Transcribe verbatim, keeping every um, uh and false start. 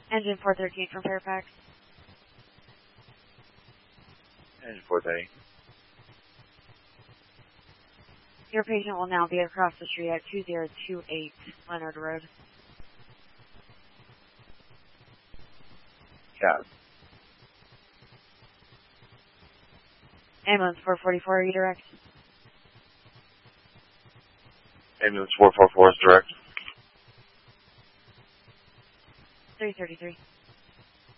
Engine four thirteen from Fairfax. Engine four thirty. Your patient will now be across the street at two zero two eight Leonard Road. Got it. Ambulance four forty-four, are you direct? Ambulance four four four is direct. three thirty-three.